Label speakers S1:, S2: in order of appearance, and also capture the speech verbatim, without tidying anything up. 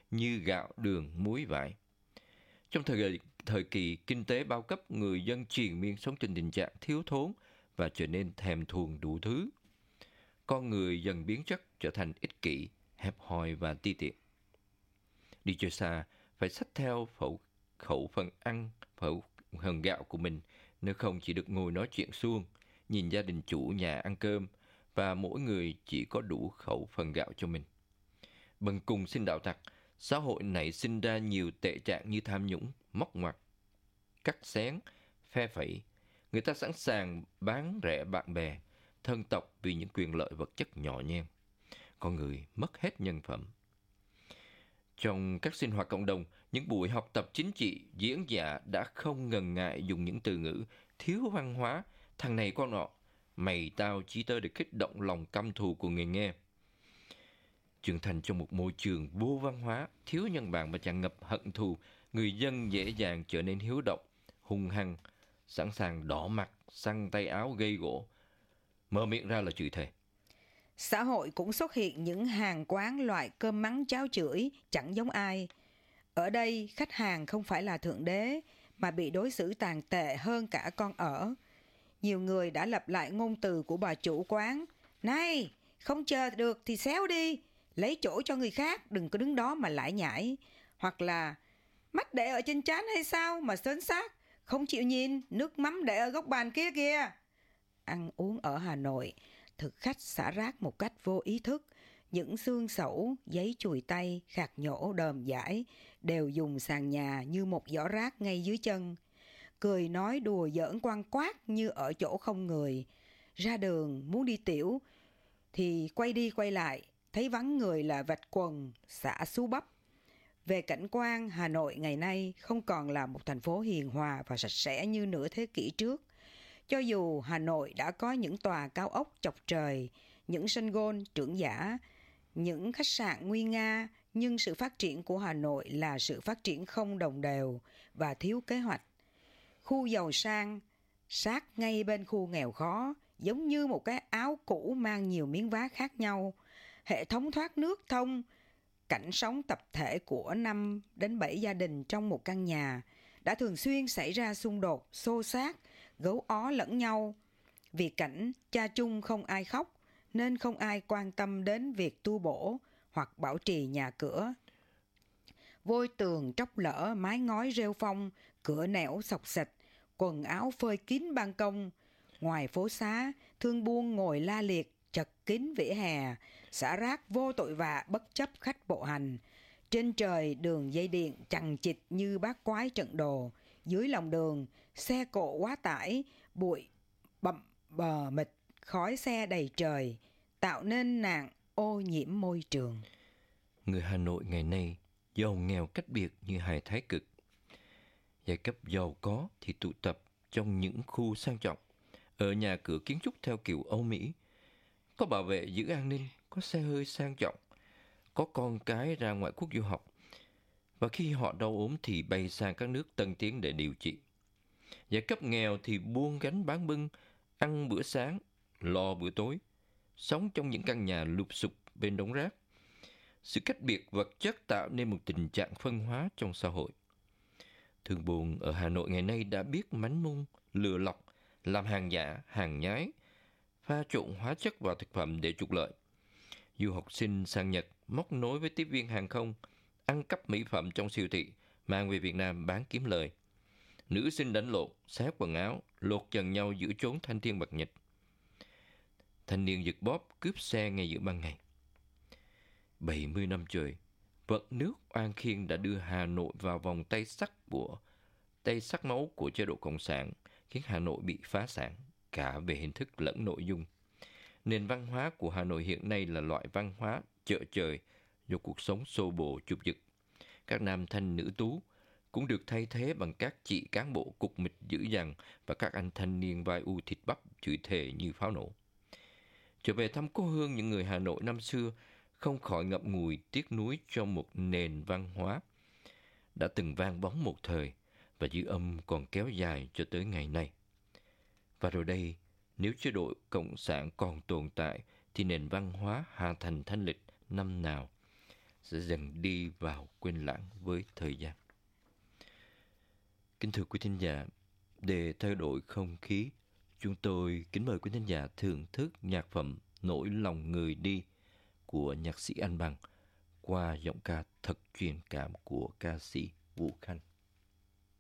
S1: như gạo, đường, muối, vải. Trong thời, thời kỳ kinh tế bao cấp, người dân triền miên sống trên tình trạng thiếu thốn và trở nên thèm thuồng đủ thứ. Con người dần biến chất trở thành ích kỷ, hẹp hòi và ti tiện. Đi chơi xa, phải xách theo khẩu, khẩu phần ăn, khẩu phần gạo của mình, nếu không chỉ được ngồi nói chuyện suông, nhìn gia đình chủ nhà ăn cơm, và mỗi người chỉ có đủ khẩu phần gạo cho mình. Bần cùng xin đạo tặc, xã hội nảy sinh ra nhiều tệ trạng như tham nhũng, móc ngoặc, cắt xén, phe phẩy. Người ta sẵn sàng bán rẻ bạn bè, thân tộc vì những quyền lợi vật chất nhỏ nhen. Con người mất hết nhân phẩm. Trong các sinh hoạt cộng đồng, những buổi học tập chính trị, diễn giả đã không ngần ngại dùng những từ ngữ thiếu văn hóa, thằng này con nọ, mày tao, chỉ tơ để kích động lòng căm thù của người nghe. Trưởng thành trong một môi trường vô văn hóa, thiếu nhân bản và tràn ngập hận thù, người dân dễ dàng trở nên hiếu động, hung hăng, sẵn sàng đỏ mặt, xăng tay áo gây gổ, mở miệng ra là chửi thề.
S2: Xã hội cũng xuất hiện những hàng quán loại cơm mắng cháo chửi, chẳng giống ai. Ở đây, khách hàng không phải là thượng đế, mà bị đối xử tàn tệ hơn cả con ở. Nhiều người đã lặp lại ngôn từ của bà chủ quán. Này, không chờ được thì xéo đi, lấy chỗ cho người khác, đừng có đứng đó mà lải nhải. Hoặc là, mắt để ở trên trán hay sao mà sến xác, không chịu nhìn, nước mắm để ở góc bàn kia kìa. Ăn uống ở Hà Nội, thực khách xả rác một cách vô ý thức. Những xương sẩu, giấy chùi tay, khạc nhổ, đờm dãi đều dùng sàn nhà như một giỏ rác ngay dưới chân. Cười nói đùa giỡn quăng quát như ở chỗ không người. Ra đường muốn đi tiểu thì quay đi quay lại, thấy vắng người là vạch quần, xả xú bắp. Về cảnh quan, Hà Nội ngày nay không còn là một thành phố hiền hòa và sạch sẽ như nửa thế kỷ trước. Cho dù Hà Nội đã có những tòa cao ốc chọc trời, những sân golf trưởng giả, những khách sạn nguy nga, nhưng sự phát triển của Hà Nội là sự phát triển không đồng đều và thiếu kế hoạch. Khu giàu sang, sát ngay bên khu nghèo khó, giống như một cái áo cũ mang nhiều miếng vá khác nhau. Hệ thống thoát nước thông, cảnh sống tập thể của năm đến bảy gia đình trong một căn nhà đã thường xuyên xảy ra xung đột, xô xát, gấu ó lẫn nhau. Vì cảnh cha chung không ai khóc, nên không ai quan tâm đến việc tu bổ hoặc bảo trì nhà cửa. Vôi tường tróc lở, mái ngói rêu phong, cửa nẻo xộc xệch, quần áo phơi kín ban công. Ngoài phố xá, thương buôn ngồi la liệt, chật kín vỉa hè, xả rác vô tội vạ bất chấp khách bộ hành. Trên trời đường dây điện chằng chịt như bát quái trận đồ. Dưới lòng đường, xe cộ quá tải, bụi bặm bờ mịt, khói xe đầy trời, tạo nên nạn ô nhiễm môi trường.
S1: Người Hà Nội ngày nay giàu nghèo cách biệt như hai thái cực. Giai cấp giàu có thì tụ tập trong những khu sang trọng, ở nhà cửa kiến trúc theo kiểu Âu Mỹ, có bảo vệ giữ an ninh, có xe hơi sang trọng, có con cái ra ngoại quốc du học, và khi họ đau ốm thì bay sang các nước tân tiến để điều trị. Giai cấp nghèo thì buôn gánh bán bưng, ăn bữa sáng, lo bữa tối, sống trong những căn nhà lụp xụp bên đống rác. Sự cách biệt vật chất tạo nên một tình trạng phân hóa trong xã hội. Thương buôn ở Hà Nội ngày nay đã biết mánh mung, lừa lọc, làm hàng giả, hàng nhái, pha trộn hóa chất vào thực phẩm để trục lợi. Du học sinh sang Nhật móc nối với tiếp viên hàng không, ăn cắp mỹ phẩm trong siêu thị, mang về Việt Nam bán kiếm lời. Nữ sinh đánh lộn, xé quần áo, lột trần nhau giữa chốn thanh thiên bạch nhật. Thanh niên giật bóp, cướp xe ngay giữa ban ngày. bảy mươi năm trời, vận nước oan khiên đã đưa Hà Nội vào vòng tay sắt của tay sắc máu của chế độ Cộng sản, khiến Hà Nội bị phá sản cả về hình thức lẫn nội dung. Nền văn hóa của Hà Nội hiện nay là loại văn hóa chợ trời do cuộc sống xô bồ chụp giật. Các nam thanh nữ tú cũng được thay thế bằng các chị cán bộ cục mịch dữ dằn và các anh thanh niên vai u thịt bắp chửi thề như pháo nổ. Trở về thăm cố hương những người Hà Nội năm xưa, không khỏi ngậm ngùi tiếc nuối cho một nền văn hóa đã từng vang bóng một thời và dư âm còn kéo dài cho tới ngày nay. Và rồi đây, nếu chế độ Cộng sản còn tồn tại thì nền văn hóa Hà Thành thanh lịch năm nào sẽ dần đi vào quên lãng với thời gian. Kính thưa quý thính giả, để thay đổi không khí, chúng tôi kính mời quý thính giả thưởng thức nhạc phẩm Nỗi lòng người đi của nhạc sĩ Anh Bằng qua giọng ca thật truyền cảm của ca sĩ Vũ Khanh.